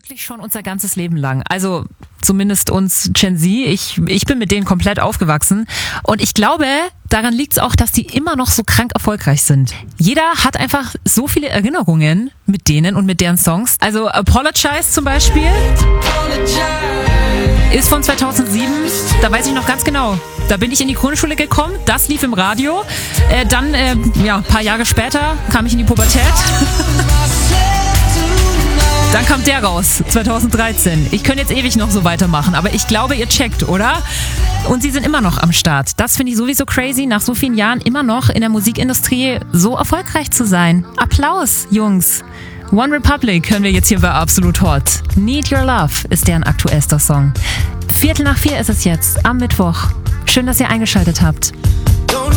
wirklich schon unser ganzes Leben lang. Also zumindest uns Gen Z. Ich bin mit denen komplett aufgewachsen. Und ich glaube, daran liegt es auch, dass die immer noch so krank erfolgreich sind. Jeder hat einfach so viele Erinnerungen mit denen und mit deren Songs. Also Apologize zum Beispiel ist von 2007. Da weiß ich noch ganz genau. Da bin ich in die Grundschule gekommen. Das lief im Radio. Dann, ein paar Jahre später kam ich in die Pubertät. Dann kam der raus, 2013. Ich könnte jetzt ewig noch so weitermachen, aber ich glaube, ihr checkt, oder? Und sie sind immer noch am Start. Das finde ich sowieso crazy, nach so vielen Jahren immer noch in der Musikindustrie so erfolgreich zu sein. Applaus, Jungs. One Republic hören wir jetzt hier bei Absolut Hot. Need Your Love ist deren aktuellster Song. 3:45 ist es jetzt, am Mittwoch. Schön, dass ihr eingeschaltet habt.